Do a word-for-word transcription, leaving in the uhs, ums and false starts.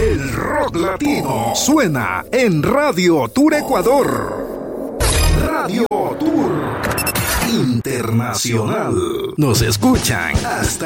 El rock latino suena en Radio Tour Ecuador. Radio Tour Internacional. Nos escuchan hasta